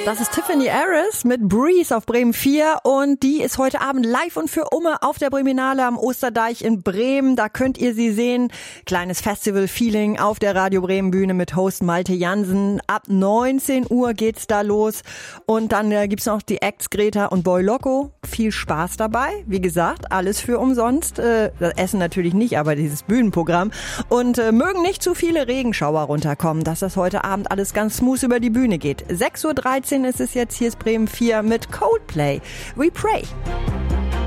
Das ist Tiffany Harris mit Breeze auf Bremen 4 und die ist heute Abend live und für immer auf der Breminale am Osterdeich in Bremen. Da könnt ihr sie sehen. Kleines Festival-Feeling auf der Radio Bremen Bühne mit Host Malte Jansen. Ab 19 Uhr geht's da los und dann gibt's noch die Acts Greta und Boy Loco. Viel Spaß dabei. Wie gesagt, alles für umsonst. Das Essen natürlich nicht, aber dieses Bühnenprogramm. Und mögen nicht zu viele Regenschauer runterkommen, dass das heute Abend alles ganz smooth über die Bühne geht. 6:13 Uhr ist es jetzt, hier ist Bremen 4 mit Coldplay. We Pray.